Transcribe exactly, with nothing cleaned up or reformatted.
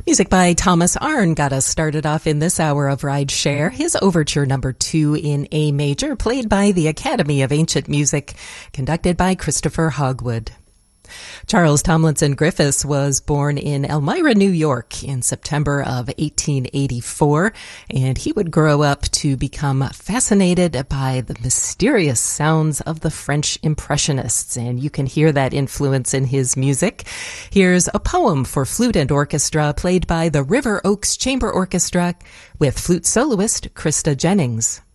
Music by Thomas Arne got us started off in this hour of Ride Share. His overture number two in A major, played by the Academy of Ancient Music, conducted by Christopher Hogwood. Charles Tomlinson Griffiths was born in Elmira, New York in September of eighteen eighty-four, and he would grow up to become fascinated by the mysterious sounds of the French Impressionists, and you can hear that influence in his music. Here's a poem for flute and orchestra played by the River Oaks Chamber Orchestra with flute soloist Krista Jennings.